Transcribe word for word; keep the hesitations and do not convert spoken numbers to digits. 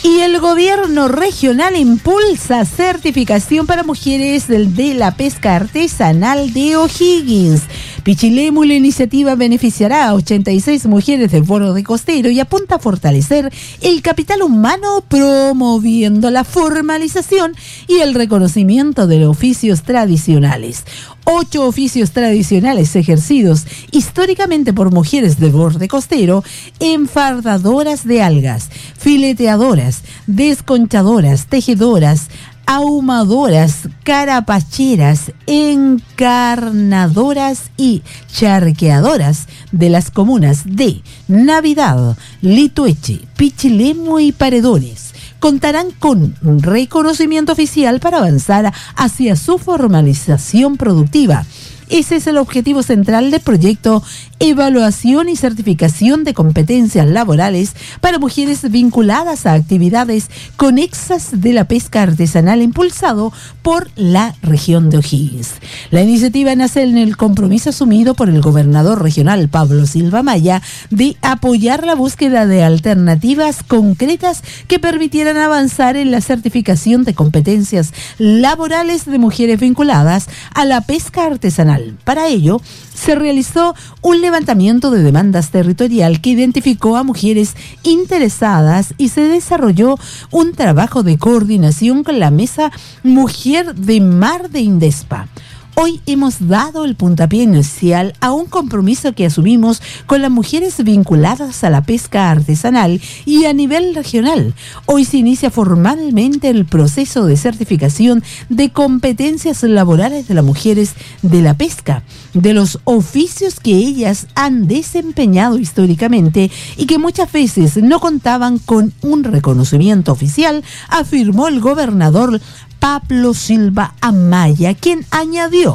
Y el gobierno regional impulsa certificación para mujeres de la pesca artesanal de O'Higgins. Pichilemu, la iniciativa beneficiará a ochenta y seis mujeres del borde costero y apunta a fortalecer el capital humano promoviendo la formalización y el reconocimiento de los oficios tradicionales. Ocho oficios tradicionales ejercidos históricamente por mujeres del borde costero: enfardadoras de algas, fileteadoras, desconchadoras, tejedoras, ahumadoras, carapacheras, encarnadoras y charqueadoras de las comunas de Navidad, Litueche, Pichilemu y Paredones contarán con un reconocimiento oficial para avanzar hacia su formalización productiva. Ese es el objetivo central del proyecto Evaluación y Certificación de Competencias Laborales para Mujeres Vinculadas a Actividades Conexas de la Pesca Artesanal, impulsado por la región de O'Higgins. La iniciativa nace en el compromiso asumido por el gobernador regional Pablo Silva Maya de apoyar la búsqueda de alternativas concretas que permitieran avanzar en la certificación de competencias laborales de mujeres vinculadas a la pesca artesanal. Para ello, se realizó un levantamiento de demandas territorial que identificó a mujeres interesadas y se desarrolló un trabajo de coordinación con la Mesa Mujer de Mar de Indespa. Hoy hemos dado el puntapié inicial a un compromiso que asumimos con las mujeres vinculadas a la pesca artesanal y a nivel regional. Hoy se inicia formalmente el proceso de certificación de competencias laborales de las mujeres de la pesca, de los oficios que ellas han desempeñado históricamente y que muchas veces no contaban con un reconocimiento oficial, afirmó el gobernador Pablo Silva Amaya, quien añadió: